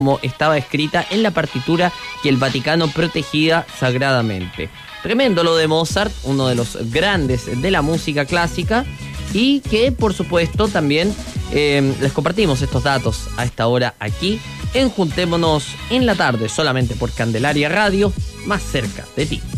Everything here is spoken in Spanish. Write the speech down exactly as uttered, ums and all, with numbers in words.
como estaba escrita en la partitura que el Vaticano protegía sagradamente. Tremendo lo de Mozart, uno de los grandes de la música clásica, y que por supuesto también eh, les compartimos estos datos a esta hora aquí en Juntémonos en la Tarde, solamente por Candelaria Radio, más cerca de ti.